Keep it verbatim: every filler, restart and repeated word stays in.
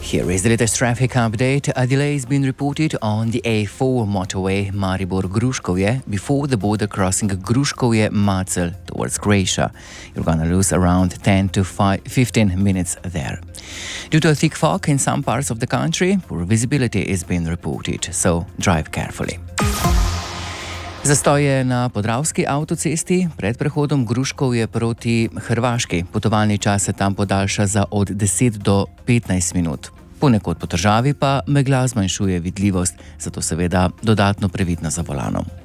Here is the latest traffic update. A delay has been reported on the A four motorway Maribor-Gruškovje before the border crossing Gruškovje-Macelj towards Croatia. You're going to lose around ten to fifteen minutes there. Due to a thick fog in some parts of the country, poor visibility is being reported, so drive carefully. Zastoj je na Podravski avtocesti pred prehodom Gruškovje proti Hrvaški. Potovalni čas se tam podaljša za od deset do petnajst minut. Ponekod po državi pa megla zmanjšuje vidljivost, zato seveda dodatno previdno za volanom.